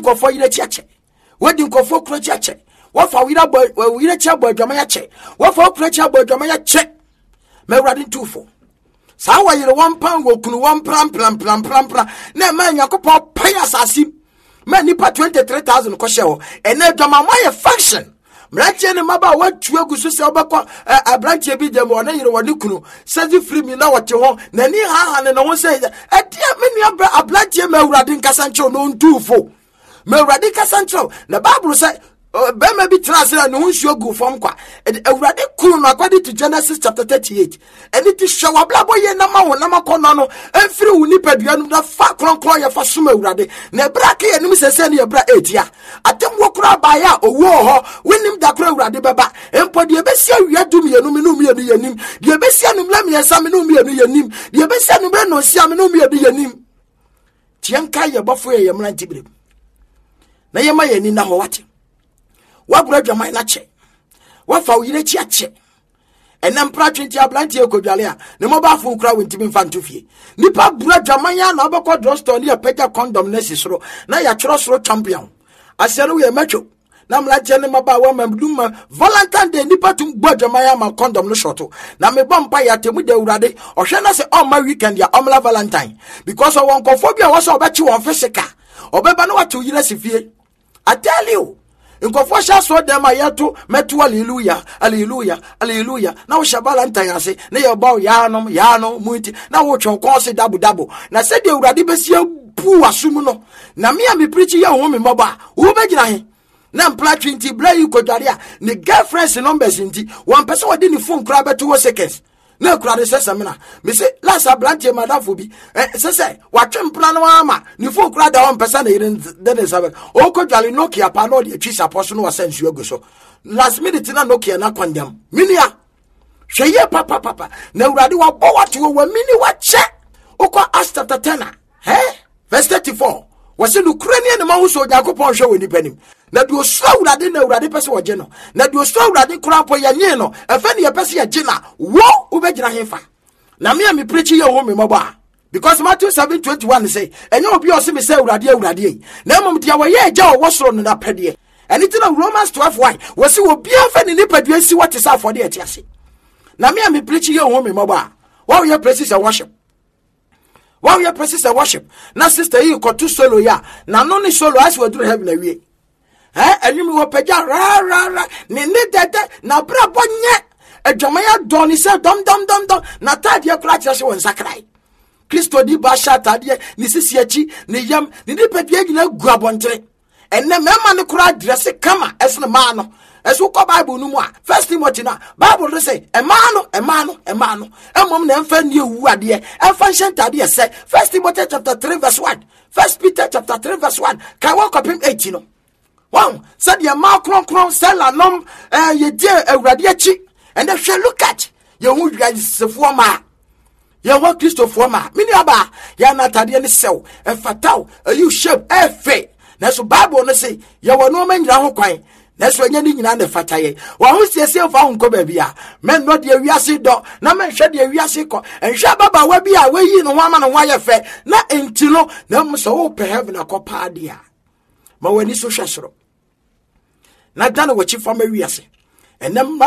nkofo yire chiache wodi nkofo kro chiache wafa wire chia bo adwama ya che wafa kro chia bo adwama ya che mewrade ntufo sa wa yire wampan wo kunu wampram plam na ma nyakopo paya sasim ma nipa 23000 ko hye ho ene adwama mo ye function mrache ne maba watu agusu se obekọ abranche bi dem wona yire woni kunu sazi free mi na wote ho na ni ha ne no ho se etia meni abranche mewrade nkasa ncho no ntufo mewrade kasa ncho na bible say be ma bi trasera no nsuo gu fom kwa ewrade kunu no according to Genesis chapter 38 eni ti hwa blabo ye na ma wo na makono no enfiri wo nipadua no na fa kronkron ye fa soma ewrade na brake ye nim sese ne ye bra etia atem wo kura ba ya owo ho wenim da kura ewrade beba empo de besia wia dum ye no me no me ye nim de besia no mla me yesa me no me ye nim de besia no bre no sia me no me ye nim tienka ye bofo ye mla ntibire na ye ma ye ni na ho wate wabura dwama na che wafa uyire chi ache enam pra 20 ablanti ekodwale a ne mobile phone kra wentimi mfa ntofie nipa bura dwama ya na obekọ drugstore ne pega condom na sisoro na ya choro soro champion asere we macho na mlache ne maba wa mamduma Valentine Day nipa tum bua dwama ya ma condom no shoto na me bompa ya temu de urade ohwe na se on my weekend ya omla Valentine because of one confobia was obechi won physical obeba no watu yire sifie I tell you nkofo sha so dem ayato metu hallelujah na wo shabala ntanyase na ye bawo yaano muiti na wo twon konse dabo na se de urade besia bu asum no na me am preach ye ho me moba wo begina he na mpla 20 bla yi kodware ne girlfriends numbers nti one person wodi ni phone kra beto 2 seconds na kura de sesamina me say last ablantie madafo bi se watwe mpla no ama ni phone kra da one person na yire de sabe o kodware Nokia pa no de twi support no wasansu ago so last minute na Nokia na condemn minia hweye papa na urade wa bo wate wo mini wa che okọ Acts chapter 10 verse 34 wase Ukrainian ne ma wo so Yakobon hwe woni panim na do so urade na urade pese wo je no na do so urade kura po ya nye no efe ne ye pese ya je na wo ubegina hefa na me preach ye wo me moba because Matthew 7:21 say enye obi o se me say urade na mom dia wo ye ja wo soro no na pede eni tina Romans 12:1 wo se wo bia fa ne nipadua si what is for the etiase na me preach ye wo me moba wo ye practice worship wow ya practice worship na sister yi ko to solo ya na no ni solo as we do heaven na wie enyim wo pagya ra ni dede na bra bonye adwama ya doni se dom na tade kura kire se won sakrai Kristo di ba sha tade ni sisi achi ni yam ni padua gina gu abontere enne mema ne kura dress kama esne ma no esu ko Bible no mu a First Timothy na Bible say emano emom na emfa ni ewu ade emfa nhentade se First Timothy chapter 3 verse 1 First Peter chapter 3 verse 1 kai wo kopim 8 no wow said ya ma kron sell anom ye die awurade achi and if you look at you hu dwasefo ma ye ho Christopher ma mini aba ya na tade ne sew efataw you shape efe na so Bible no say ye wo no manyira ho kwan na so anya ni nyina na fataye wa ho siesie fa ho nko ba bia men no de wiase do na men hwe de wiase ko enhwe baba wa bia wa yi no ho ama no ho ayefe na entilo na mo so wo pe heaven akopa dia ma wani so hwesoro na dana wo chi fa ma wiase enam